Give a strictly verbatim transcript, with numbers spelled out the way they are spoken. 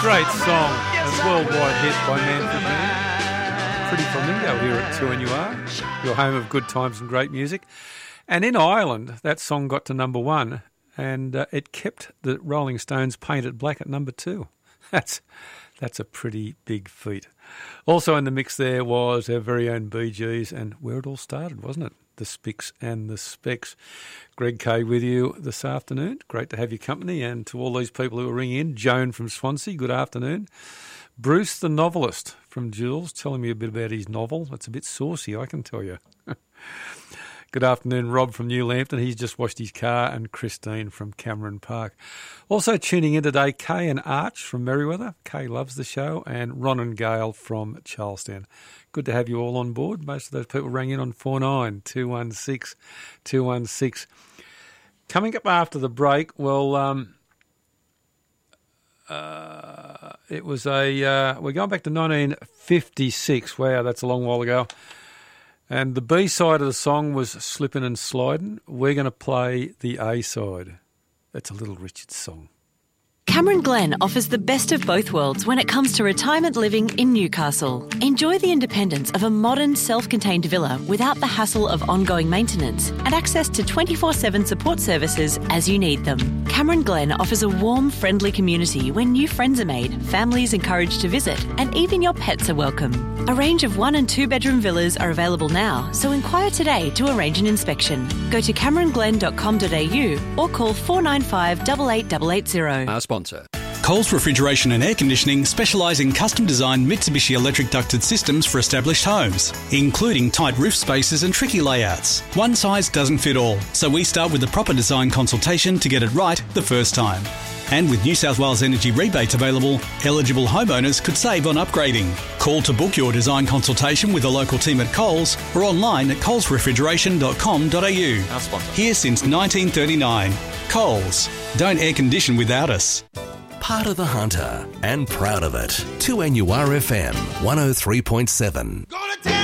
Great song, a worldwide hit by Manfred Mann. Pretty flamingo here at two N U R, your home of good times and great music. And in Ireland, that song got to number one, and uh, it kept the Rolling Stones painted black at number two. That's that's a pretty big feat. Also in the mix there was our very own Bee Gees and where it all started, wasn't it? The Spicks and the Specs. Greg Kay with you this afternoon. Great to have your company. And to all these people who are ringing in, Joan from Swansea, good afternoon. Bruce the novelist from Jules, telling me a bit about his novel. It's a bit saucy, I can tell you. Good afternoon, Rob from New Lambton. He's just washed his car. And Christine from Cameron Park. Also tuning in today, Kay and Arch from Merriweather. Kay loves the show. And Ron and Gail from Charlestown. Good to have you all on board. Most of those people rang in on four nine two one six two one six. Coming up after the break, well, um, uh, it was a, uh, we're going back to nineteen fifty-six. Wow, that's a long while ago. And the B side of the song was Slippin' and Slidin'. We're going to play the A side. It's a Little Richard song. Cameron Glen offers the best of both worlds when it comes to retirement living in Newcastle. Enjoy the independence of a modern, self-contained villa without the hassle of ongoing maintenance and access to twenty-four seven support services as you need them. Cameron Glen offers a warm, friendly community where new friends are made, families encouraged to visit, and even your pets are welcome. A range of one and two bedroom villas are available now, so inquire today to arrange an inspection. Go to cameron glen dot com dot a u or call four nine five, eight eight eight eight zero. Our sponsor. Coles Refrigeration and Air Conditioning specialise in custom-designed Mitsubishi electric ducted systems for established homes, including tight roof spaces and tricky layouts. One size doesn't fit all, so we start with the proper design consultation to get it right the first time. And with New South Wales Energy rebates available, eligible homeowners could save on upgrading. Call to book your design consultation with a local team at Coles or online at coles refrigeration dot com dot a u. Our sponsor. Here since nineteen thirty-nine. Coles. Don't air condition without us. Part of the Hunter and proud of it. two N U R F M one oh three point seven.